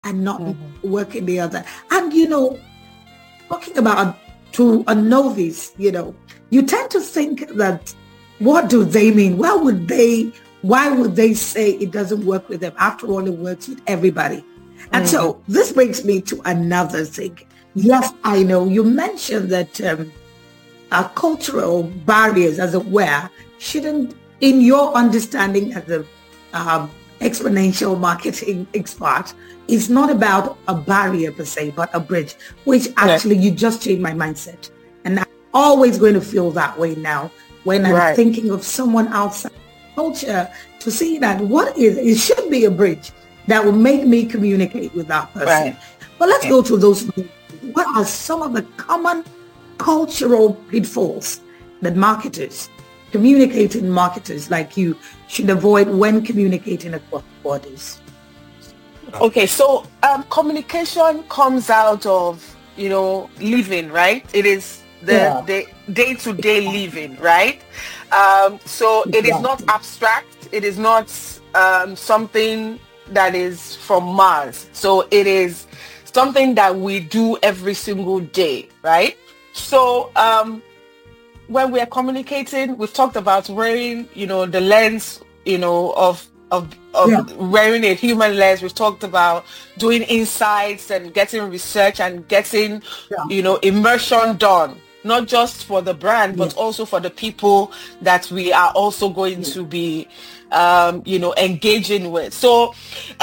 and not working the other. And, you know, talking about to a novice, you know, you tend to think that, what do they mean? Why would they say it doesn't work with them? After all, it works with everybody. And so this brings me to another thing. Yes, I know you mentioned that our cultural barriers, as it were, shouldn't, in your understanding as a exponential marketing expert, it's not about a barrier per se, but a bridge, which actually you just changed my mindset. And I'm always going to feel that way now when I'm thinking of someone outside culture, to see that it should be a bridge that will make me communicate with that person. Right. But let's go through those. What are some of the common cultural pitfalls that communicating marketers like you should avoid when communicating across borders? Okay, so communication comes out of, you know, living, right? It is the day-to-day living, right? So it is not abstract. It is not something that is from Mars. So it is something that we do every single day, right? So when we are communicating, we've talked about wearing, you know, the lens, you know, of wearing a human lens. We've talked about doing insights and getting research and getting, you know, immersion done, not just for the brand, but also for the people that we are also going to be, you know, engaging with. So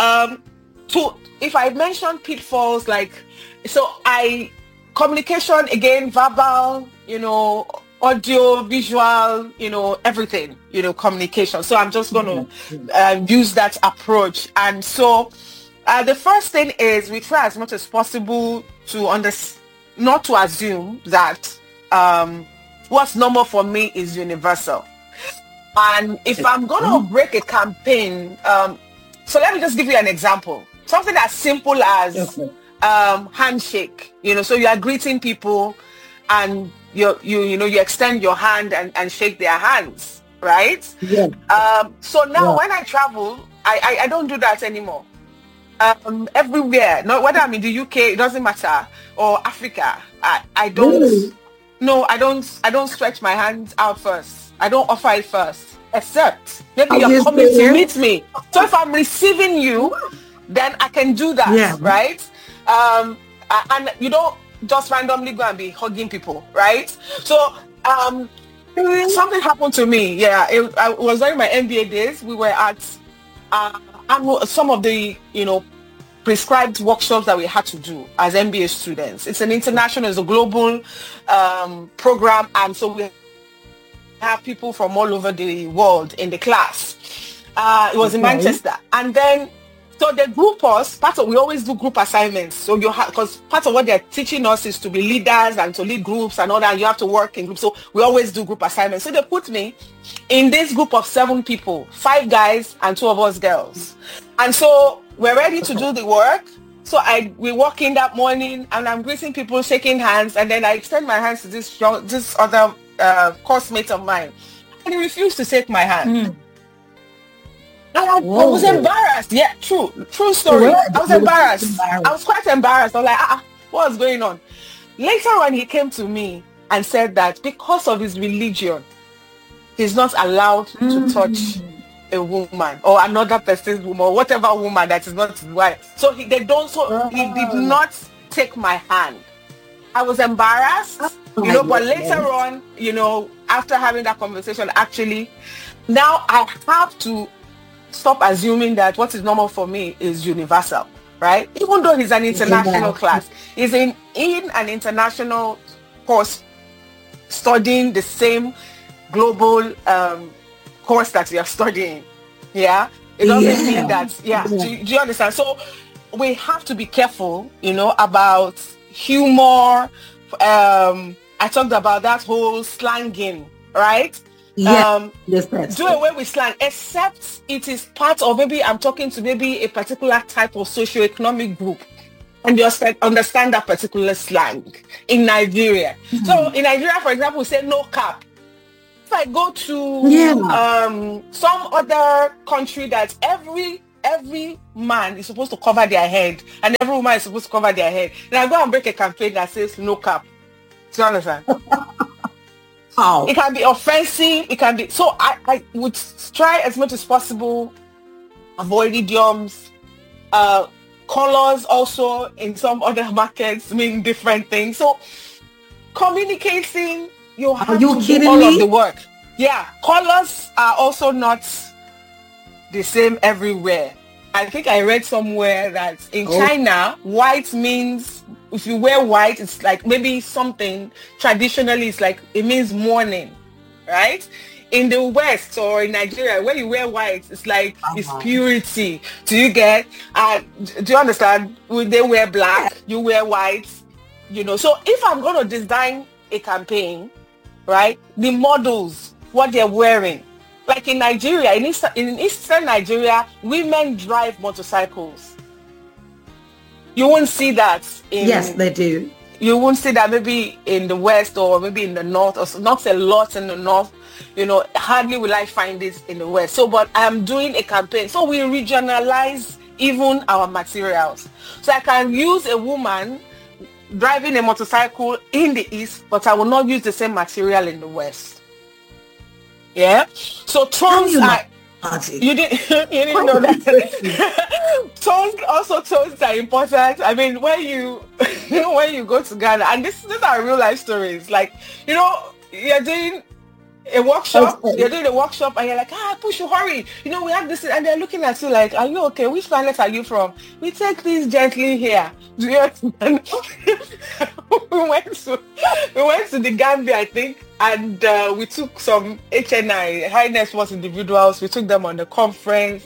if I mention pitfalls, like, communication, again, verbal, you know, audio, visual, you know, everything, you know, communication. So I'm just going to use that approach. And so the first thing is we try as much as possible to not to assume that what's normal for me is universal. And if I'm going to break a campaign, so let me just give you an example. Something as simple as handshake, you know, so you are greeting people and you extend your hand and shake their hands, right? So now when I travel, I don't do that anymore. Everywhere, no, whether I'm in the UK, it doesn't matter, or Africa, I don't. No, I don't stretch my hands out first. I don't offer it first, except maybe you're coming to meet me. So if I'm receiving you, then I can do that, right? And you don't just randomly go and be hugging people, right? So something happened to me. I was during my MBA days. We were at some of the, you know, prescribed workshops that we had to do as MBA students. It's an international, it's a global program, and so we have people from all over the world in the class. It was in Manchester, and then so they group us. We always do group assignments. So you have, because part of what they're teaching us is to be leaders and to lead groups and all that. You have to work in groups. So we always do group assignments. So they put me in this group of 7 people, 5 guys and 2 of us girls. And so we're ready to do the work. So we walk in that morning and I'm greeting people, shaking hands, and then I extend my hands to this other course mate of mine, and he refused to shake my hand. I was embarrassed. Yeah, true story. I was embarrassed. I was quite embarrassed. I was like, what's going on? Later when he came to me and said that because of his religion, he's not allowed to touch a woman or another person's woman or whatever woman that is not his wife. So he did not take my hand. I was embarrassed, you know, but later on, you know, after having that conversation, actually, now I have to stop assuming that what is normal for me is universal, right? Even though he's an international class, he's in an international course studying the same global course that we are studying. It doesn't mean that, do you understand? So we have to be careful, you know, about humor. I talked about that whole slanging, right? Do away with slang, except it is part of, maybe I'm talking to maybe a particular type of socioeconomic group, and you understand that particular slang in Nigeria. So in Nigeria, for example, we say no cap. If I go to some other country that every every man is supposed to cover their head and every woman is supposed to cover their head. Then I go and break a campaign that says no cap. Do you understand? How? It can be offensive. It can be. So I would try as much as possible, avoid idioms. Colors also in some other markets mean different things. So communicating, you have to do all of the work. Yeah, colors are also not the same everywhere. I think I read somewhere that in China, white means, if you wear white, it's like maybe something traditionally, it's like, it means mourning, right? In the West or in Nigeria, when you wear white, it's like, it's purity. Do you get, do you understand? When they wear black, you wear white, you know. So if I'm going to design a campaign, right, the models, what they're wearing, like in Nigeria, in Eastern Nigeria, women drive motorcycles. You won't see that yes, they do. You won't see that maybe in the West or maybe in the North, or not a lot in the North. You know, hardly will I find this in the West. So, but I'm doing a campaign. So we regionalize even our materials. So I can use a woman driving a motorcycle in the East, but I will not use the same material in the West. Yeah. So tones are... You didn't know that. Tones are important. I mean, when you go to Ghana, and these are real life stories. Like, you know, you're doing a workshop, and you're like, push, hurry. You know, we have this, and they're looking at you like, are you okay? Which planet are you from? We take things gently here. Do you understand? we went to the Gambia, I think, and we took some HNI, high net worth individuals. We took them on the conference,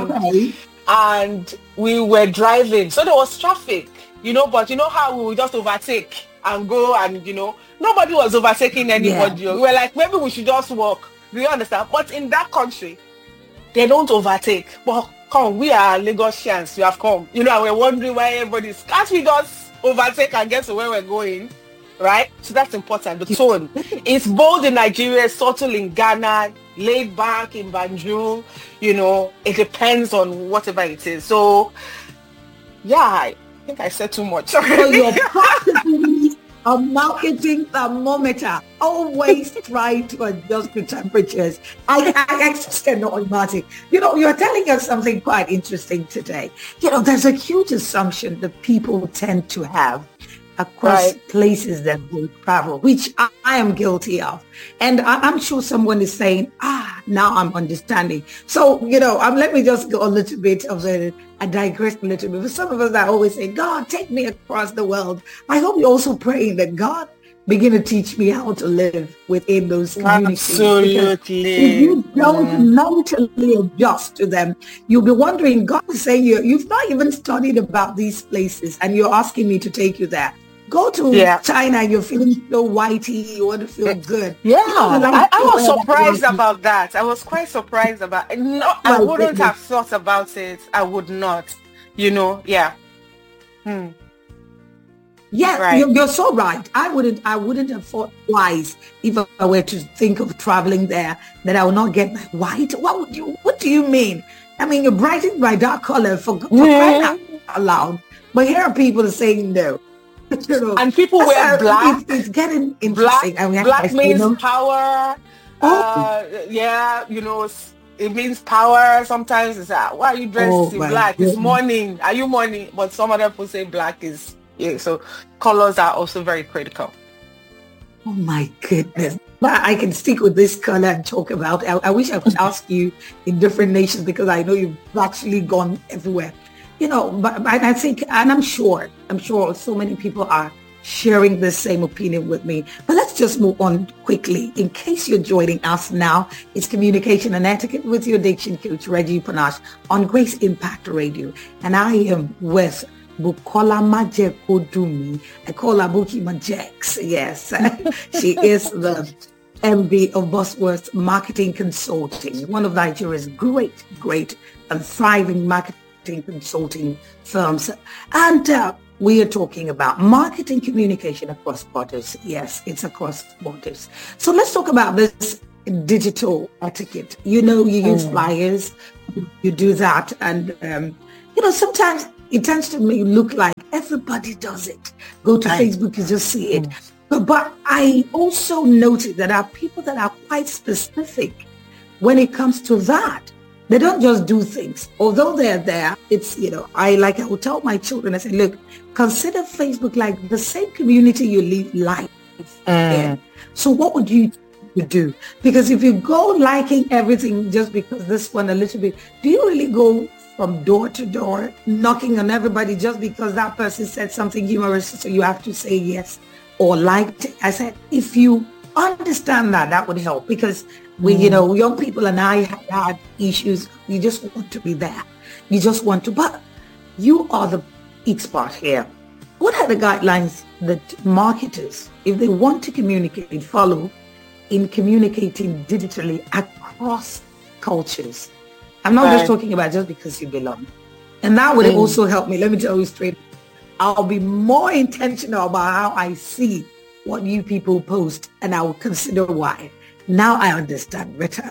and we were driving. So there was traffic, you know, but you know how we would just overtake and go, and you know, nobody was overtaking anybody. Yeah. We were like, maybe we should just walk. Do you understand? But in that country, they don't overtake. But come, we are Lagosians. We have come. You know, we're wondering why everybody's... Can't we just overtake and get to where we're going? Right? So that's important. The tone. It's bold in Nigeria, subtle in Ghana, laid back in Banjul. You know, it depends on whatever it is. So, yeah, I think I said too much. So you're practically a marketing thermometer. Always try to adjust the temperatures. I just cannot imagine. You know, you're telling us something quite interesting today. You know, there's a huge assumption that people tend to have across places that they travel, which I am guilty of. And I'm sure someone is saying, now I'm understanding. So, you know, let me just go a little bit I digress a little bit. For some of us, I always say, God, take me across the world. I hope you're also praying that God begin to teach me how to live within those communities. Absolutely. If you don't mentally adjust to them, you'll be wondering, God is saying, you've not even studied about these places and you're asking me to take you there. Go to China and you're feeling so whitey, you want to feel good. Yeah, I was surprised about that. I was quite surprised about it. No, I wouldn't have thought about it. I would not, you know, Yeah, right. You're so right. I wouldn't have thought twice if I were to think of traveling there that I would not get my white. What do you mean? I mean, you're brightened by dark color for crying out loud. But here are people saying no. You know, and people wear black. It's getting interesting. Black means power. You know, it means power. Sometimes it's why are you dressed in black? It's mourning. Are you mourning? But some other people say black is so colors are also very critical. Oh my goodness. But I can stick with this color and talk about it. I wish I could ask you in different nations because I know you've actually gone everywhere. You know, but I think, and I'm sure so many people are sharing the same opinion with me. But let's just move on quickly. In case you're joining us now, it's Communication and Etiquette with your addiction coach, Reggie Panache, on Grace Impact Radio. And I am with Bukola Majekodumi. I call her Buki Majex. Yes, she is the MD of Bosworth Marketing Consulting, one of Nigeria's great and thriving marketing consulting firms. And we are talking about marketing communication across borders. Yes, it's across borders. So let's talk about this digital etiquette. You know, you use flyers, you do that. And, sometimes it tends to look like everybody does it. Go to Facebook, you just see it. But I also noted that there are people that are quite specific when it comes to that. They don't just do things. Although they're there, it's, I will tell my children, I say, look, consider Facebook like the same community you live life in. So what would you do? Because if you go liking everything just because this one a little bit, do you really go from door to door knocking on everybody just because that person said something humorous, so you have to say yes or liked it? I said, if you understand that would help, because we, young people and I have had issues. You just want to be there. You just want to, but you are the expert here. What are the guidelines that marketers, if they want to communicate, follow in communicating digitally across cultures? I'm not just talking about just because you belong. And that would also help me. Let me tell you straight. I'll be more intentional about how I see what you people post, and I will consider why. Now I understand better.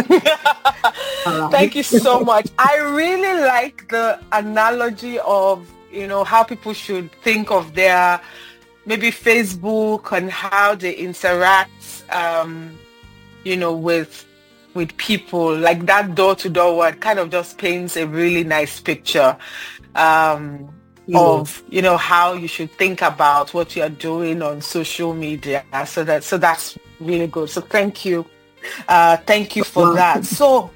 Thank you so much. I really like the analogy of, how people should think of their maybe Facebook and how they interact, with people. Like that door-to-door word kind of just paints a really nice picture of, how you should think about what you're doing on social media. So that's really good. So thank you. Thank you for that. So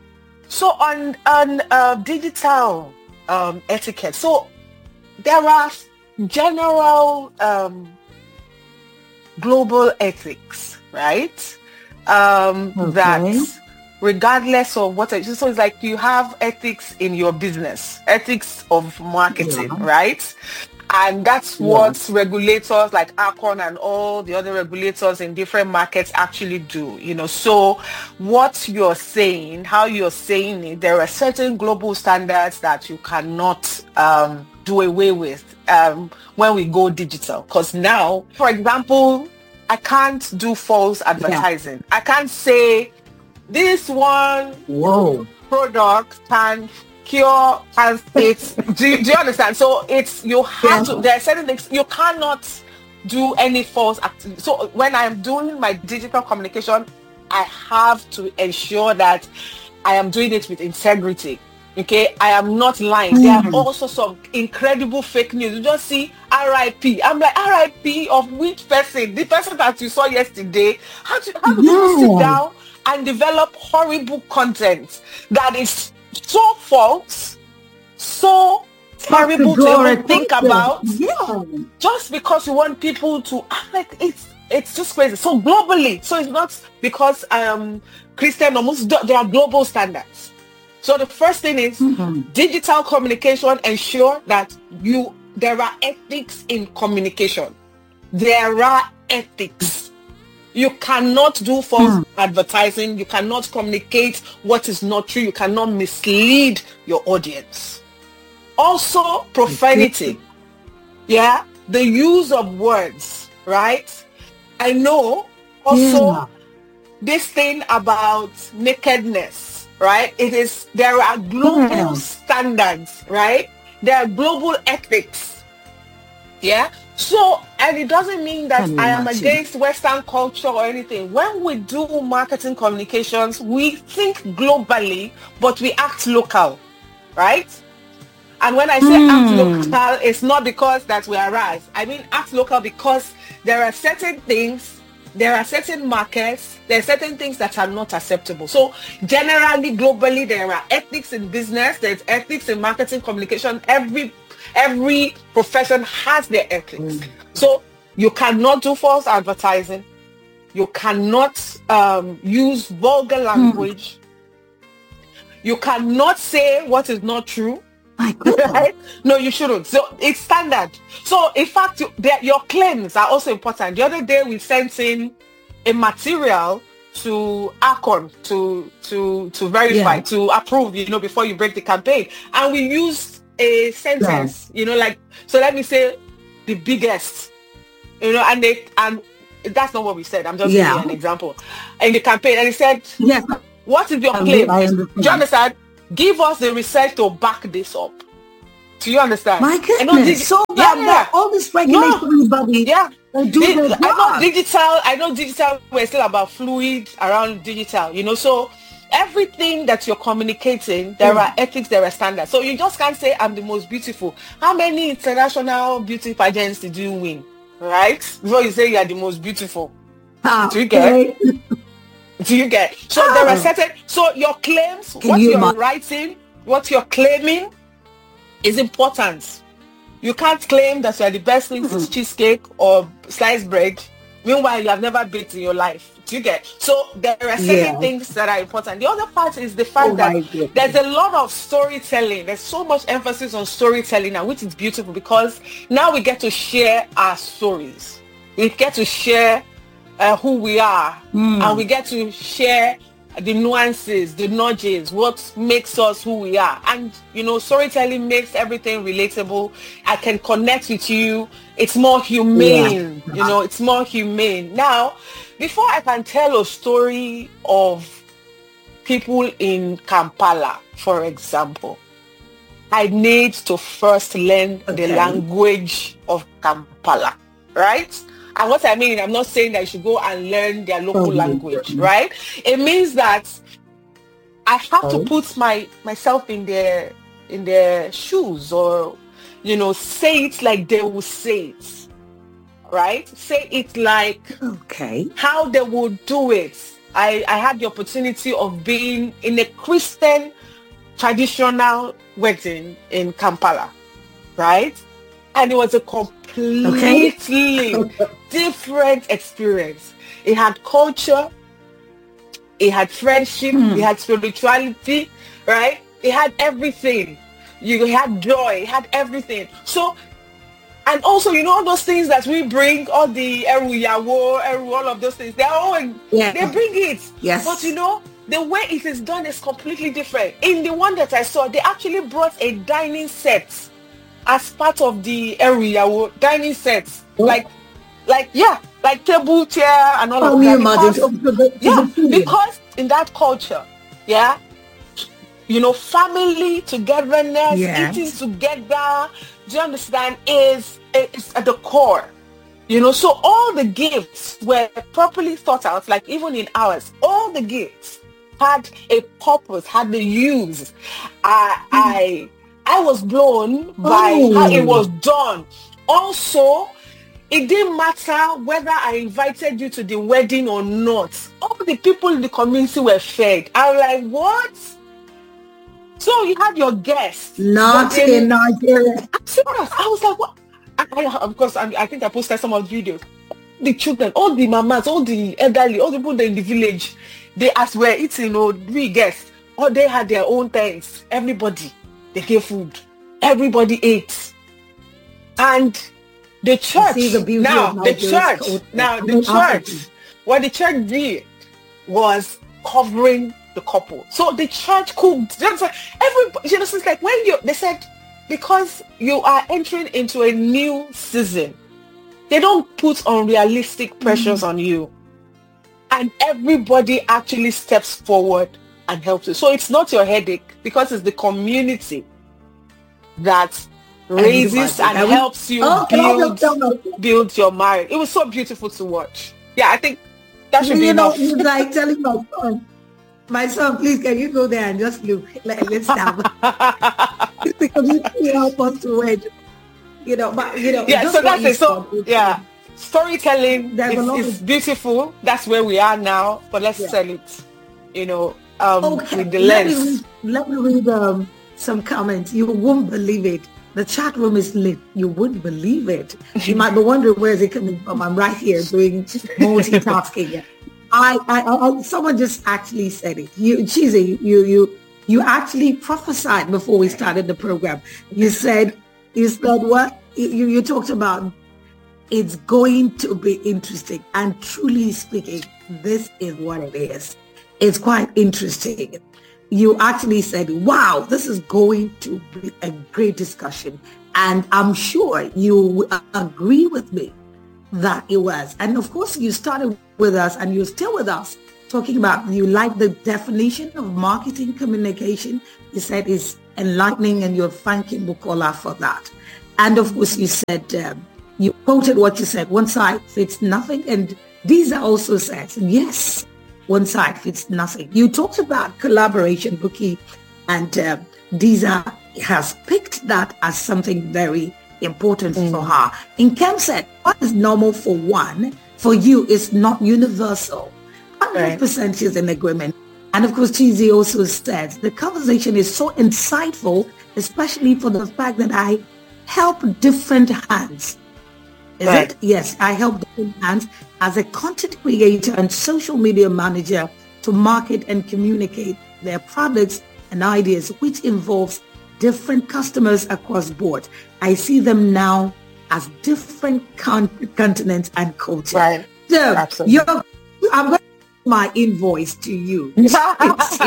on digital etiquette, so there are general global ethics, right? That regardless of what, so it's like you have ethics in your business, ethics of marketing, right? And that's what regulators like ACON and all the other regulators in different markets actually do, So what you're saying, how you're saying it, there are certain global standards that you cannot do away with when we go digital. Because now, for example, I can't do false advertising. I can't say this one product can cure cancer. Do you understand? So you have to, there are certain things you cannot do any false activity. So when I'm doing my digital communication, I have to ensure that I am doing it with integrity. Okay, I am not lying. There are also some incredible fake news. You just see RIP. I'm like, RIP of which person? The person that you saw yesterday. How do people sit down and develop horrible content that is so false, so terrible to even think about, just because you want people to like it's just crazy. So globally, so it's not because Christian or Muslim, there are global standards. So the first thing is digital communication, ensure that there are ethics in communication. There are ethics. You cannot do false advertising. You cannot communicate what is not true. You cannot mislead your audience. Also, profanity. Yeah, the use of words, right? I know also this thing about nakedness, right? There are global standards, right? There are global ethics. Yeah. So, and it doesn't mean that I am against Western culture or anything. When we do marketing communications, we think globally, but we act local, right? And when I say act local, it's not because that we arrive. I mean act local because there are certain things, there are certain markets, there are certain things that are not acceptable. So generally, globally, there are ethics in business, there's ethics in marketing communication. Every profession has their ethics. So you cannot do false advertising. You cannot use vulgar language. You cannot say what is not true. Right? No, you shouldn't. So it's standard. So in fact, your claims are also important. The other day we sent in a material to ACON to verify, to approve, before you break the campaign. And we used a sentence, so let me say the biggest, and that's not what we said. I'm just giving you an example. In the campaign, and he said, yes, what is your claim? Do you understand? Give us the research to back this up. Do you understand? My goodness. So that all this regulatory body I know digital, we're still about fluid around digital, you know, so everything that you're communicating, there are ethics, there are standards. So you just can't say, I'm the most beautiful. How many international beauty pageants did you win? Right? Before you say you are the most beautiful. Do you get? Do you get? So there are certain, so your claims, what you're writing, what you're claiming is important. You can't claim that you are the best thing since cheesecake or sliced bread. Meanwhile, you have never baked in your life. Do you get? So there are certain things that are important. The other part is the fact that there's a lot of storytelling. There's so much emphasis on storytelling now, which is beautiful because now we get to share our stories. We get to share who we are, and we get to share the nuances, the nudges, what makes us who we are. And, you know, storytelling makes everything relatable. I can connect with you. It's more humane, you know, it's more humane. Now, before I can tell a story of people in Kampala, for example, I need to first learn the language of Kampala, right? And what I mean, I'm not saying that you should go and learn their local language, right? It means that I have to put myself in their shoes, or, you know, say it like they will say it, right? Say it like how they would do it. I had the opportunity of being in a Christian traditional wedding in Kampala, right? And it was a completely different experience. It had culture, it had friendship, it had spirituality, right? It had everything. You had joy, it had everything. So, and also, you know, all those things that we bring, all the Yawo, all of those things, they're all, they bring it. Yes. But you know, the way it is done is completely different. In the one that I saw, they actually brought a dining set as part of the area dining sets, like table, chair, and all of that. Because in that culture, you know, family togetherness, eating together, do you understand, is at the core. You know, so all the gifts were properly thought out, like even in ours, all the gifts had a purpose, had the use. I was blown by how it was done. Also, it didn't matter whether I invited you to the wedding or not. All the people in the community were fed. I was like, what? So you had your guests. Not in Nigeria. I'm serious. I was like, what? Of course, I think I posted some of the videos. The children, all the mamas, all the elderly, all the people in the village, they as we're eating, we guests, all they had their own things. Everybody. They gave food. Everybody ate. And the church, what the church did was covering the couple. So the church cooked. Everybody, you know, it's like when they said, because you are entering into a new season, they don't put unrealistic pressures on you. And everybody actually steps forward and helps you. So it's not your headache, because it's the community that raises and helps you build your marriage. It was so beautiful to watch. Yeah, I think that should be enough. You like telling my son, please, can you go there and just look? Let's have the community help us to wed. You know, but you know. Yeah, so that's it. So storytelling is beautiful. That's where we are now. But let's sell it. You know. With the lens. Let me read some comments. You won't believe it. The chat room is lit. You wouldn't believe it. You might be wondering where is it coming from. I'm right here doing multitasking. I someone just actually said it. You actually prophesied before we started the program. You said what? You talked about it's going to be interesting, and truly speaking, this is what it is. It's quite interesting. You actually said, wow, this is going to be a great discussion. And I'm sure you agree with me that it was. And of course, you started with us and you're still with us talking about you like the definition of marketing communication. You said is enlightening and you're thanking Bukola for that. And of course, you said, you quoted what you said, one size fits nothing. And Diza also says, yes, one size fits nothing. You talked about collaboration, Buki, and Diza has picked that as something very important for her. In Kem said, what is normal for one, for you is not universal. 100% is in agreement. And of course, Chizi also said, the conversation is so insightful, especially for the fact that I help different hands. Is it? Yes, I help different hands as a content creator and social media manager to market and communicate their products and ideas, which involves different customers across board. I see them now as different continents and cultures. Right. So, absolutely. I'm going to my invoice to you. It's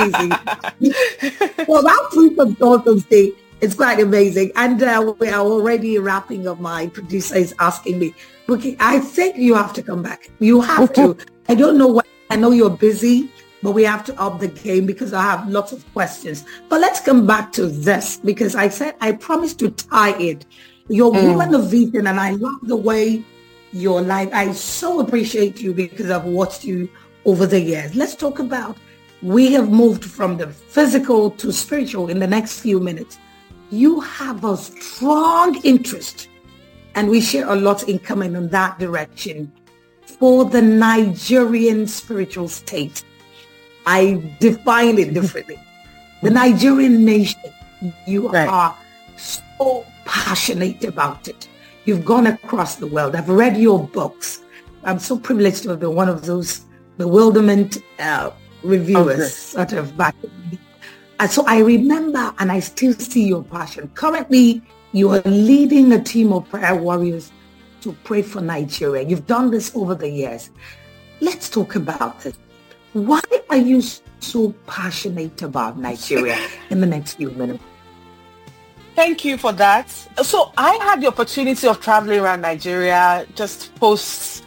easy. Well, that proof of Daughter's Day is quite amazing. And we are already wrapping up. My producer is asking me, Buki, I think you have to come back. You have to. I don't know what, I know you're busy, but we have to up the game because I have lots of questions. But let's come back to this because I said I promised to tie it. You're woman of vision and I love the way your life. I so appreciate you because I've watched you over the years. Let's talk about, we have moved from the physical to spiritual in the next few minutes. You have a strong interest, and we share a lot in common in that direction, for the Nigerian spiritual state. I define it differently. The Nigerian nation, you are so passionate about it. You've gone across the world. I've read your books. I'm so privileged to have been one of those bewilderment reviewers, sort of back. And so I remember, and I still see your passion. Currently, you are leading a team of prayer warriors to pray for Nigeria. You've done this over the years. Let's talk about this. Why are you so passionate about Nigeria in the next few minutes? Thank you for that. So I had the opportunity of traveling around Nigeria just post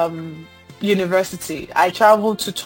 university. I traveled to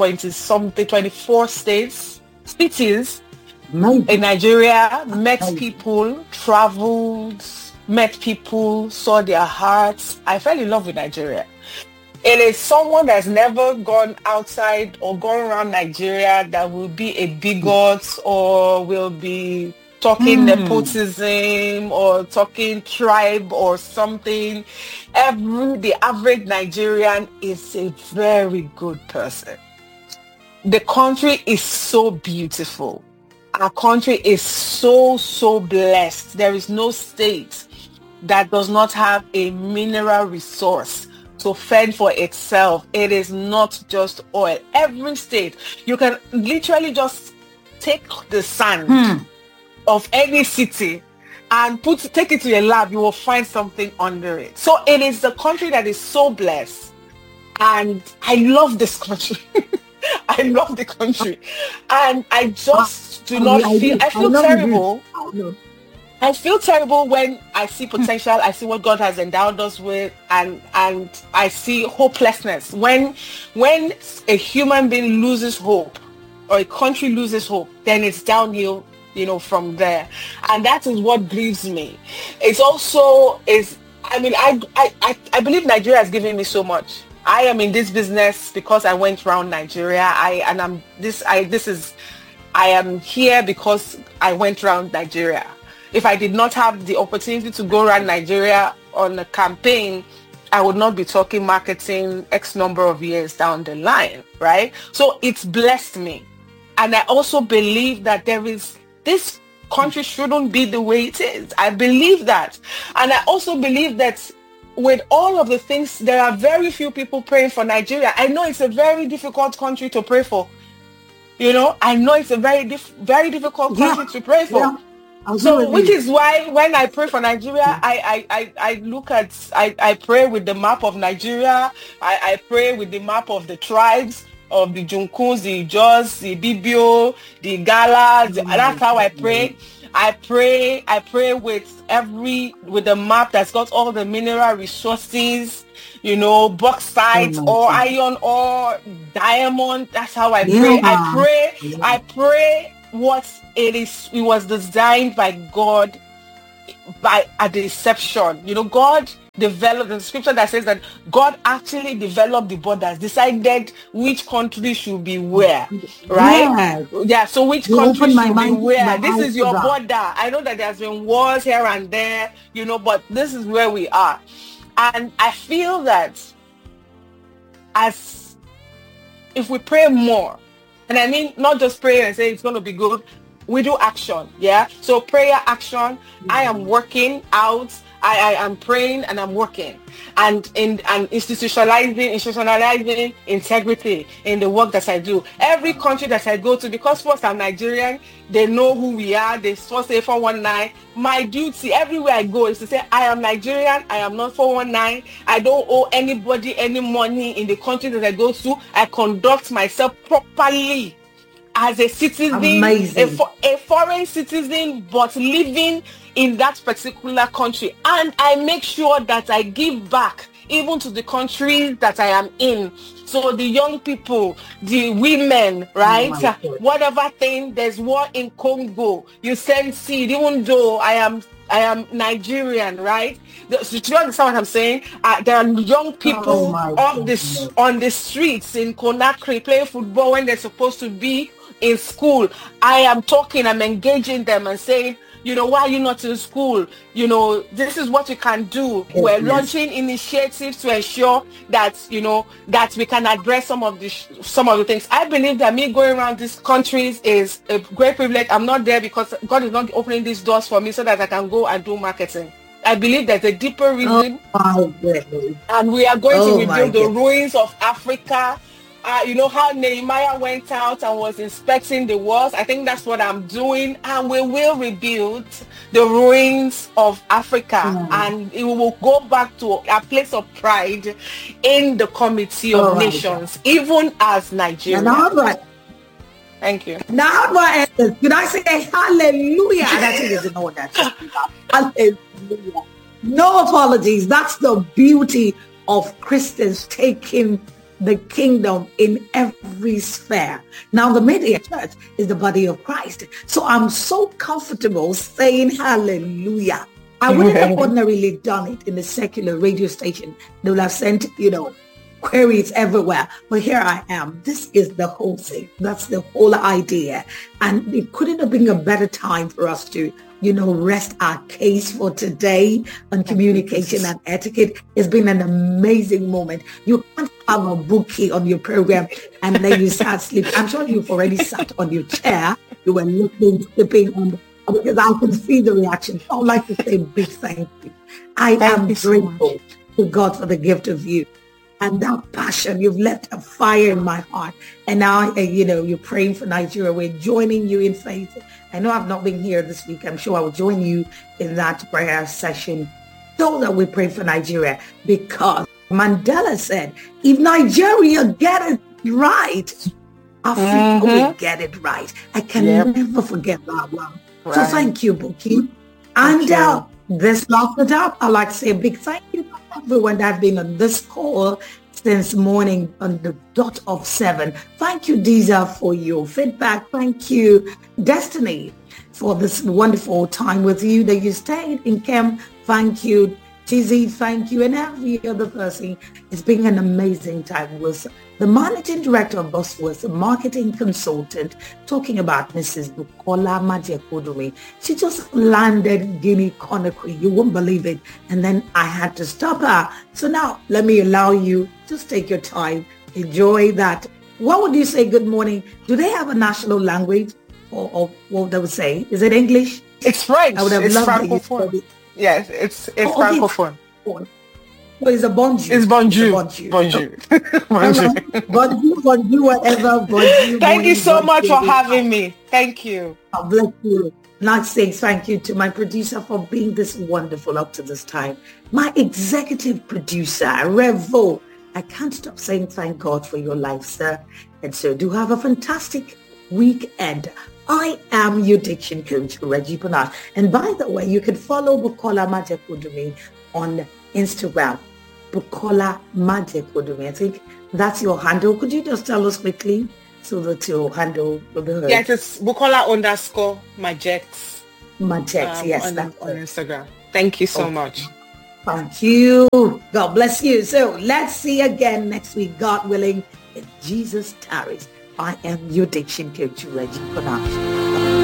24 states, cities in Nigeria, met people, traveled, met people, saw their hearts. I fell in love with Nigeria. It is someone that's never gone outside or gone around Nigeria that will be a bigot or will be talking nepotism or talking tribe or something. The average Nigerian is a very good person. The country is so beautiful. Our country is so, so blessed. There is no state that does not have a mineral resource to fend for itself. It is not just oil. Every state, you can literally just take the sand of any city and take it to a lab, you will find something under it. So it is the country that is so blessed. And I love this country. I love the country. And I just do not feel, I feel terrible. I feel terrible when I see potential, I see what God has endowed us with, and I see hopelessness. When a human being loses hope or a country loses hope, then it's downhill, from there. And that is what grieves me. It's also I believe Nigeria has given me so much. I am in this business because I went around Nigeria. I am here because I went around Nigeria. If I did not have the opportunity to go around Nigeria on a campaign, I would not be talking marketing X number of years down the line, right? So it's blessed me. And I also believe that this country shouldn't be the way it is. I believe that. And I also believe that with all of the things, there are very few people praying for Nigeria. I know it's a very difficult country to pray for. I know it's a very difficult country to pray for. Yeah. So, which is why when I pray for Nigeria, I pray with the map of Nigeria. I pray with the map of the tribes of the Junkuns, the Ijos, the Bibio, the Galas. That's how I pray. I pray with the map that's got all the mineral resources, bauxite or iron or diamond. That's how I pray. I pray what it was designed by God by a deception. God developed the scripture that says that God actually developed the borders, decided which country should be where, right? Yeah, so which country should be where. This is your border. I know that there's been wars here and there, but this is where we are. And I feel that if we pray more, and I mean not just pray and say it's going to be good, we do action. Yeah. So prayer, action. I am working out. I am praying and I'm working, and institutionalizing integrity in the work that I do. Every country that I go to, because first I'm Nigerian, they know who we are. They first say 419. My duty everywhere I go is to say I am Nigerian. I am not 419. I don't owe anybody any money in the country that I go to. I conduct myself properly as a citizen, a foreign citizen, but living in that particular country. And I make sure that I give back even to the countries that I am in. So the young people, the women, right? Whatever thing, there's war in Congo. You send seed, even though I am Nigerian, right? Do you understand what I'm saying? There are young people on the streets in Conakry playing football when they're supposed to be in school. I'm engaging them and saying, why are you not in school? This is what you can do. We're launching initiatives to ensure that, that we can address some of the things. I believe that me going around these countries is a great privilege. I'm not there because God is not opening these doors for me so that I can go and do marketing. I believe there's a deeper reason. And we are going to rebuild the ruins of Africa. How Nehemiah went out and was inspecting the walls. I think that's what I'm doing. And we will rebuild the ruins of Africa. And it will go back to a place of pride in the Committee of Nations, even as Nigeria. Thank you. Now, could I say hallelujah? That's it, isn't all that. Hallelujah. No apologies. That's the beauty of Christians taking the kingdom in every sphere. Now, the media church is the body of Christ. So I'm so comfortable saying hallelujah. I wouldn't have ordinarily done it in a secular radio station. They would have sent, queries everywhere. But here I am. This is the whole thing. That's the whole idea. And it couldn't have been a better time for us to rest our case for today on communication and etiquette. It's been an amazing moment. You can't have a bookie on your program and then you start sleeping. I'm sure you've already sat on your chair. You were looking, slipping on, because I can see the reaction. I would like to say a big thank you. I am grateful to God for the gift of you. And that passion, you've left a fire in my heart. And now, you're praying for Nigeria. We're joining you in faith. I know I've not been here this week. I'm sure I will join you in that prayer session so that we pray for Nigeria. Because Mandela said, if Nigeria get it right, Africa will get it right. I can never forget that one. Right. So thank you, Buki. And this wraps it up. I'd like to say a big thank you to everyone that's been on this call since morning on the dot of 7. Thank you, Diza, for your feedback. Thank you, Destiny, for this wonderful time with you that you stayed in camp. Thank you, Tizzy. Thank you, and every other person. It's been an amazing time with the managing director of Bosworth, a marketing consultant, talking about Mrs. Bukola Majekodumi. She just landed Guinea Conakry. You won't believe it. And then I had to stop her. So now let me allow you, just take your time, enjoy that. What would you say good morning? Do they have a national language? Or what they would say? Is it English? It's French. I would have loved it. Yes, it's Francophone. So it's a bonjour. It's bonjour. Bonjour. Bonjour. Bonjour, whatever. Bonjour. Thank you so much for having me. Thank you. God bless you. Not saying thank you to my producer for being this wonderful up to this time. My executive producer, Revo. I can't stop saying thank God for your life, sir. And so do have a fantastic weekend. I am your diction coach, Reggie Panache. And by the way, you can follow Bukola Majekodunmi on Instagram. Bukola Majekodunmi. I think that's your handle. Could you just tell us quickly so that your handle will be heard? Yes, it's Bukola_Majeks. Majeks, yes. On Instagram. Thank you so much. Thank you. God bless you. So let's see again next week, God willing, if Jesus tarries. I am your diction coach, Reggie Panache.